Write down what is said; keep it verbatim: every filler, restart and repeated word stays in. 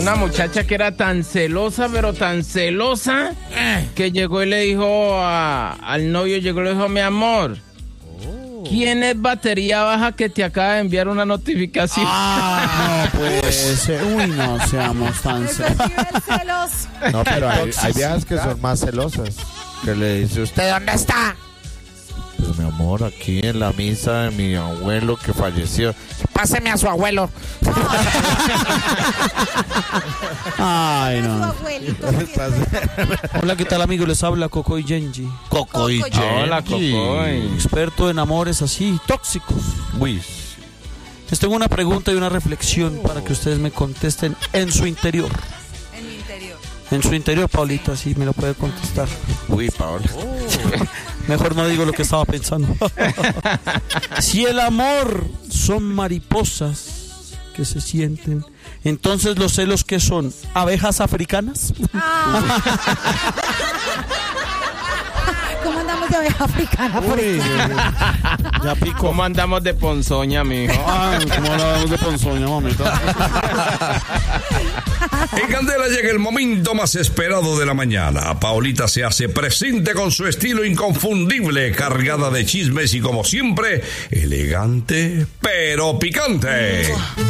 una muchacha que era tan celosa, pero tan celosa, que llegó y le dijo a, al novio, llegó y le dijo, mi amor, ¿quién es batería baja que te acaba de enviar una notificación? Ah, no puede ser. Uy, no seamos tan celosos. No, pero hay, hay viejas que son más celosas. Que le dice, ¿usted dónde está? Pues mi amor, aquí en la misa de mi abuelo que falleció. Páseme a su abuelo. Ay, no. Hola, ¿qué tal, amigos? Les habla Cocoy Genji. Cocoy Genji. Hola, Cocoy. Experto en amores así, tóxicos. Uy. Les tengo una pregunta y una reflexión para que ustedes me contesten en su interior. En mi interior. En su interior, Paulita, sí me lo puede contestar. Uy, Paola. Mejor no digo lo que estaba pensando. Si el amor son mariposas que se sienten, entonces los celos, ¿qué son? ¿Abejas africanas? Ah. ¿Cómo andamos de abeja africana? Por Uy, ya pico. ¿Cómo andamos de ponzoña, mijo? Ah, ¿cómo hablamos de ponzoña, mamita? En Candela llega el momento más esperado de la mañana. Paolita se hace presente con su estilo inconfundible, cargada de chismes y, como siempre, elegante pero picante.